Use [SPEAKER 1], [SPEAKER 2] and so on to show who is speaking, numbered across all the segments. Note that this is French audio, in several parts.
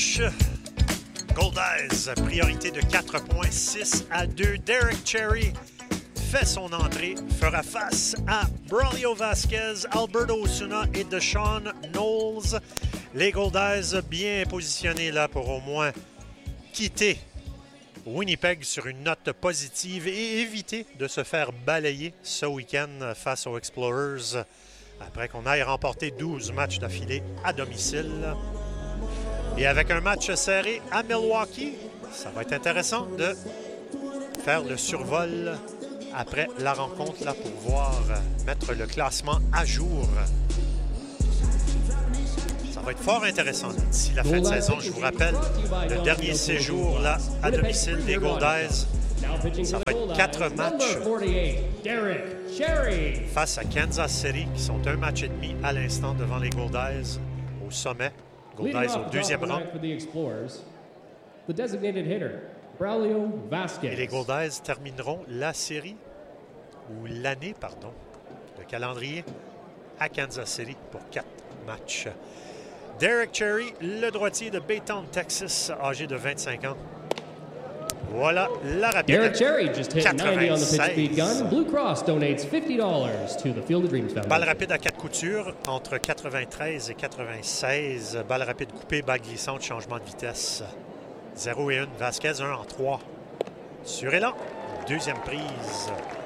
[SPEAKER 1] manche. Goldeyes, priorité de 4,6-2. Derek Cherry fait son entrée, fera face à Braulio Vasquez, Alberto Osuna et Deshaun Knowles. Les Goldeyes bien positionnés là pour au moins quitter Winnipeg sur une note positive et éviter de se faire balayer ce week-end face aux Explorers après qu'on aille remporter 12 matchs d'affilée à domicile. Et avec un match serré à Milwaukee, ça va être intéressant de faire le survol après la rencontre là, pour pouvoir mettre le classement à jour. Ça va être fort intéressant d'ici la fin de saison. Je vous rappelle, le dernier séjour là, à domicile des Goldeyes, ça va être 4 matchs face à Kansas City, qui sont un match et demi à l'instant devant les Goldeyes au sommet. Goldeyes au deuxième rang. Et les Goldeyes termineront la série, ou l'année, pardon, le calendrier à Kansas City pour 4 matchs. Derek Cherry, le droitier de Baytown, Texas, âgé de 25 ans. Voilà la rapide.
[SPEAKER 2] Derek Cherry just hit 90 on the pitch speed gun. Blue Cross donates $50 to the Field of Dreams Foundation.
[SPEAKER 1] Balle rapide à 4 coutures entre 93 et 96. Balle rapide coupée, balle glissante, changement de vitesse. 0 et 1. Vasquez, 1 en 3. Sur élan, deuxième prise.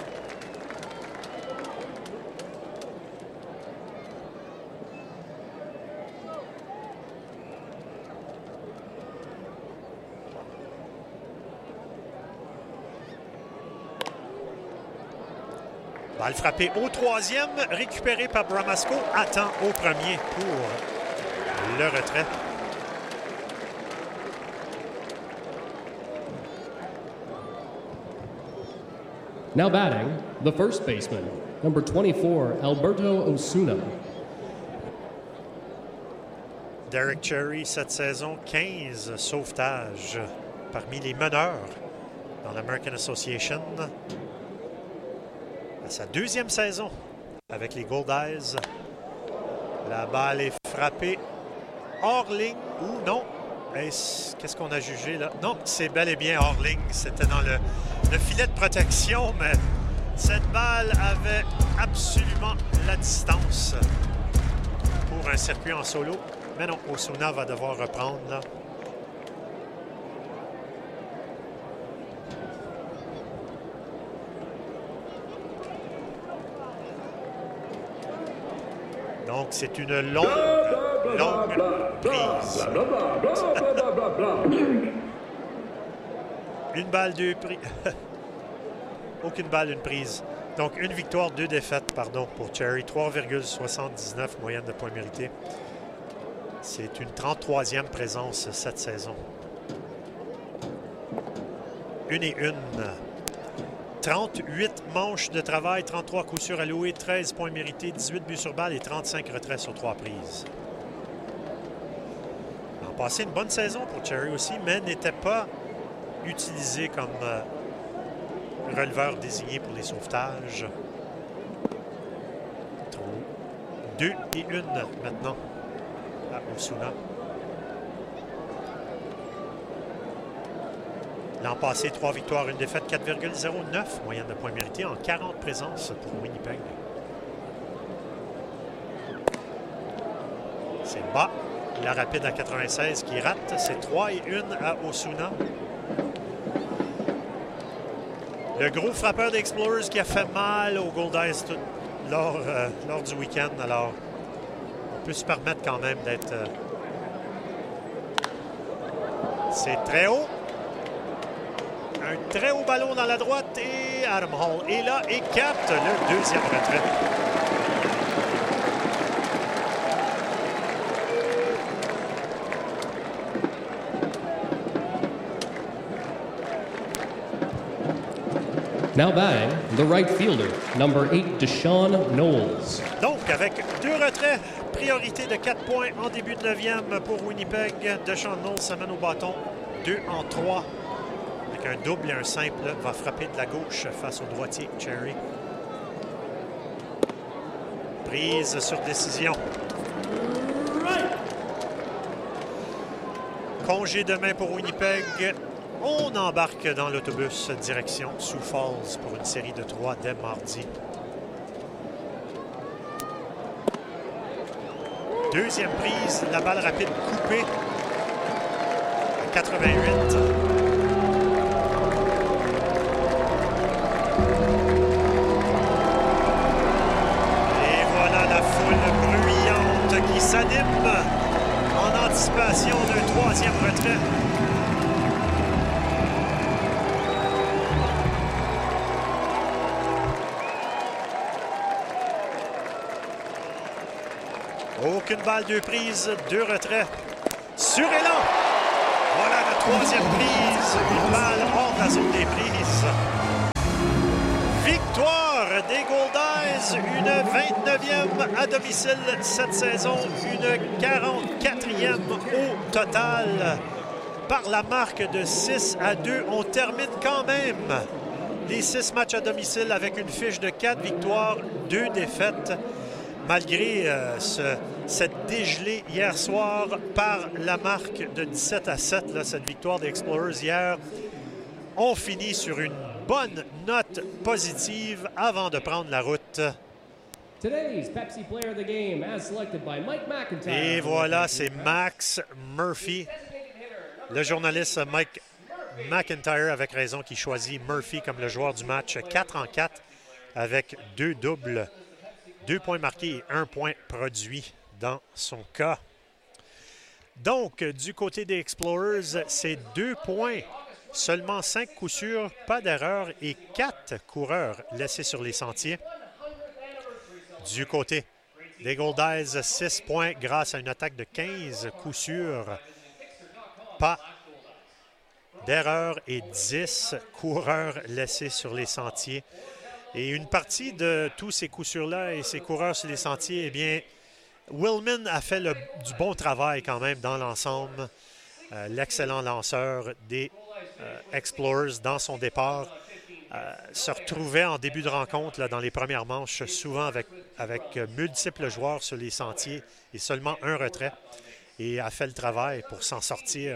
[SPEAKER 1] Balle frappée au troisième, récupérée par Bramasco. Attend au premier pour le retrait.
[SPEAKER 2] Now batting, the first baseman, number 24, Alberto Osuna.
[SPEAKER 1] Derek Cherry, cette saison, 15 sauvetages parmi les meneurs dans l'American Association. À sa deuxième saison avec les Goldeyes. La balle est frappée hors ligne ou non. Qu'est-ce qu'on a jugé là? Non, c'est bel et bien hors ligne. C'était dans le filet de protection, mais cette balle avait absolument la distance pour un circuit en solo. Mais non, Osuna va devoir reprendre là. Donc, c'est une longue prise. Une balle, deux prises. Aucune balle, une prise. Donc, une victoire, 2 défaites, pardon, pour Cherry. 3,79 moyenne de points mérités. C'est une 33e présence cette saison. 1 et 1. 38 manches de travail, 33 coups sûrs alloués, 13 points mérités, 18 buts sur balle et 35 retraits sur 3 prises. Il a passé une bonne saison pour Cherry aussi, mais n'était pas utilisé comme releveur désigné pour les sauvetages. 2 et 1 maintenant à Osuna. L'an passé, 3 victoires, 1 défaite, 4,09 moyenne de points mérités en 40 présences pour Winnipeg. C'est bas. La rapide à 96 qui rate. C'est 3 et 1 à Osuna. Le gros frappeur des Explorers qui a fait mal aux Goldeyes lors du week-end. Alors, on peut se permettre quand même d'être... C'est très haut. Un très haut ballon dans la droite et Adam Hall est là et capte le deuxième retrait.
[SPEAKER 2] Now batting, the right fielder, number 8, Deshaun Knowles.
[SPEAKER 1] Donc, avec 2 retraits, priorité de 4 points en début de 9e pour Winnipeg. Deshaun Knowles s'amène au bâton, 2 en 3. Un double et un simple va frapper de la gauche face au droitier Cherry. Prise sur décision. Congé demain pour Winnipeg. On embarque dans l'autobus direction Sioux Falls pour une série de 3 dès mardi. Deuxième prise, la balle rapide coupée à 88. Et voilà la foule bruyante qui s'anime en anticipation d'un troisième retrait. Aucune balle, 2 prises, 2 retraits. Sur élan. Voilà la troisième prise. Une balle hors de la zone des prises. Victoire des Goldeyes. Une 29e à domicile cette saison. Une 44e au total. Par la marque de 6-2, on termine quand même les 6 matchs à domicile avec une fiche de 4 victoires, 2 défaites. Malgré cette dégelée hier soir par la marque de 17-7, là, cette victoire des Explorers hier, on finit sur une bonne note positive avant de prendre la route. Et voilà, c'est Max Murphy, le journaliste Mike McIntyre, avec raison, qui choisit Murphy comme le joueur du match. 4-en-4 avec 2 doubles. 2 points marqués et 1 point produit dans son cas. Donc, du côté des Explorers, c'est 2 points, seulement 5 coups sûrs, pas d'erreur et 4 coureurs laissés sur les sentiers. Du côté des Goldeyes, 6 points grâce à une attaque de 15 coups sûrs, pas d'erreur et 10 coureurs laissés sur les sentiers. Et une partie de tous ces coups sûrs-là et ces coureurs sur les sentiers, eh bien, Willman a fait du bon travail quand même dans l'ensemble. L'excellent lanceur des Explorers dans son départ se retrouvait en début de rencontre là, dans les premières manches, souvent avec multiples joueurs sur les sentiers et seulement un retrait. Et a fait le travail pour s'en sortir.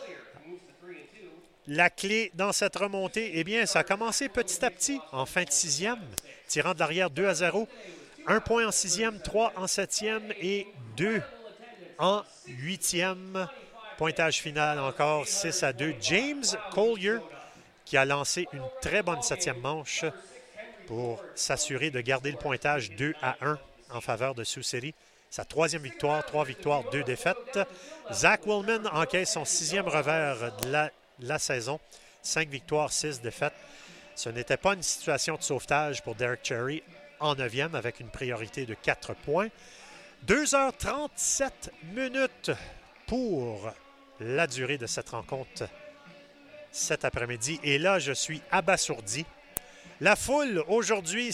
[SPEAKER 1] La clé dans cette remontée, eh bien, ça a commencé petit à petit en fin de 6e, tirant de l'arrière 2-0. 1 point en 6e, 3 en 7e et 2 en 8e. Pointage final encore 6-2. James Collier qui a lancé une très bonne 7e manche pour s'assurer de garder le pointage 2-1 en faveur de Sioux City. Sa 3e victoire, 3 victoires, 2 défaites. Zach Willman encaisse son 6e revers de la saison. 5 victoires, 6 défaites. Ce n'était pas une situation de sauvetage pour Derek Cherry en 9e avec une priorité de 4 points. 2h37 minutes pour la durée de cette rencontre cet après-midi. Et là, je suis abasourdi. La foule, aujourd'hui,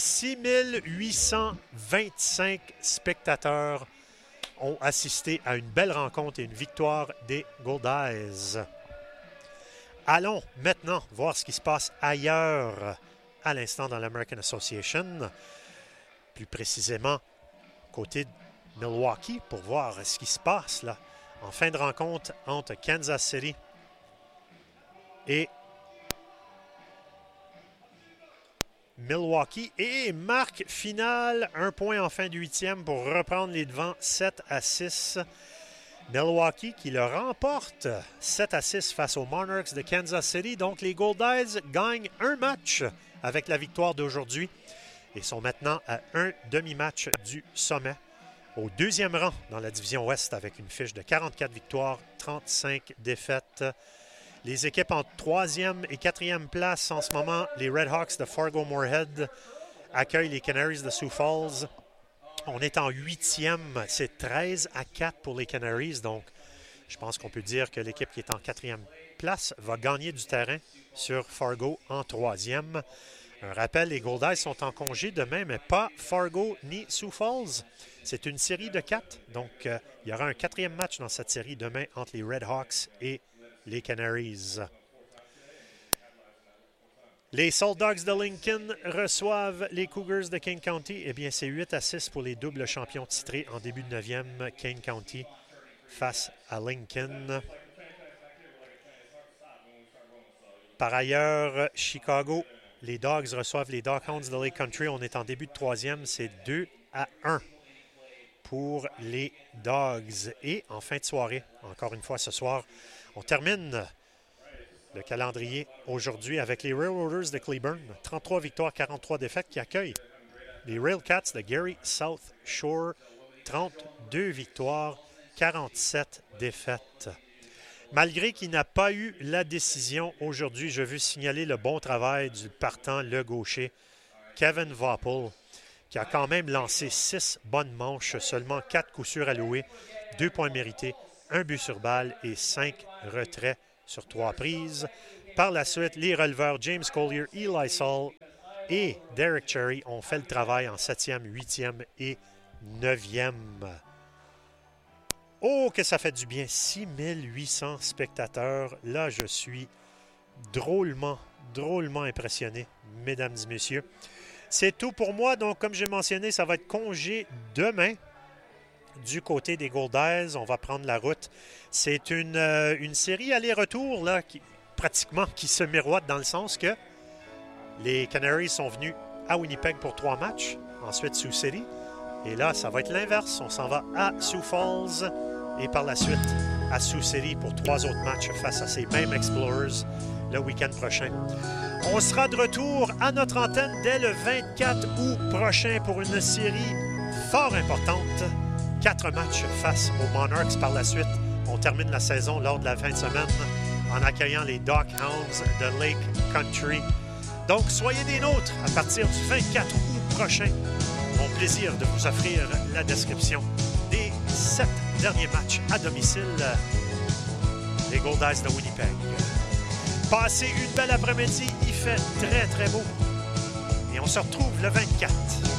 [SPEAKER 1] 6825 spectateurs ont assisté à une belle rencontre et une victoire des Goldeyes. Allons maintenant voir ce qui se passe ailleurs à l'instant dans l'American Association. Plus précisément, côté de Milwaukee, pour voir ce qui se passe là en fin de rencontre entre Kansas City et Milwaukee. Et marque finale, 1 point en fin de 8e pour reprendre les devants 7-6. Milwaukee qui le remporte 7-6 face aux Monarchs de Kansas City. Donc les Goldeyes gagnent un match avec la victoire d'aujourd'hui et sont maintenant à un demi-match du sommet. Au 2e rang dans la division Ouest avec une fiche de 44 victoires, 35 défaites. Les équipes en 3e et 4e place en ce moment, les Red Hawks de Fargo-Moorhead accueillent les Canaries de Sioux Falls. On est en 8e, c'est 13-4 pour les Canaries, donc je pense qu'on peut dire que l'équipe qui est en 4e place va gagner du terrain sur Fargo en 3e. Un rappel, les Goldeyes sont en congé demain, mais pas Fargo ni Sioux Falls. C'est une série de 4, donc il y aura un 4e match dans cette série demain entre les Red Hawks et les Canaries. Les Salt Dogs de Lincoln reçoivent les Cougars de Kane County. Eh bien, c'est 8-6 pour les doubles champions titrés en début de 9e, Kane County face à Lincoln. Par ailleurs, Chicago, les Dogs reçoivent les Dockhounds de Lake Country. On est en début de troisième. C'est 2-1 pour les Dogs. Et en fin de soirée, encore une fois ce soir, on termine le calendrier aujourd'hui avec les Railroaders de Cleburne. 33 victoires, 43 défaites qui accueillent les Railcats de Gary South Shore. 32 victoires, 47 défaites. Malgré qu'il n'a pas eu la décision aujourd'hui, je veux signaler le bon travail du partant, le gaucher, Kevin Voppel, qui a quand même lancé 6 bonnes manches, seulement 4 coups sûrs alloués, 2 points mérités, 1 but sur balle et 5 retraits sur 3 prises. Par la suite, les releveurs James Collier, Eli Saul et Derek Cherry ont fait le travail en 7e, 8e et 9e. Oh, que ça fait du bien! 6800 spectateurs. Là, je suis drôlement impressionné, mesdames et messieurs. C'est tout pour moi. Donc, comme j'ai mentionné, ça va être congé demain du côté des Goldeyes. On va prendre la route. C'est une série aller-retour là, qui se miroite dans le sens que les Canaries sont venus à Winnipeg pour 3 matchs. Ensuite, Sioux City. Et là, ça va être l'inverse. On s'en va à Sioux Falls et par la suite à Sioux City pour 3 autres matchs face à ces mêmes Explorers le week-end prochain. On sera de retour à notre antenne dès le 24 août prochain pour une série fort importante. 4 matchs face aux Monarchs par la suite. On termine la saison lors de la fin de semaine en accueillant les Dockhounds de Lake Country. Donc, soyez des nôtres à partir du 24 août prochain. Mon plaisir de vous offrir la description des 7 derniers matchs à domicile des Goldeyes de Winnipeg. Passez une belle après-midi. Il fait très beau. Et on se retrouve le 24.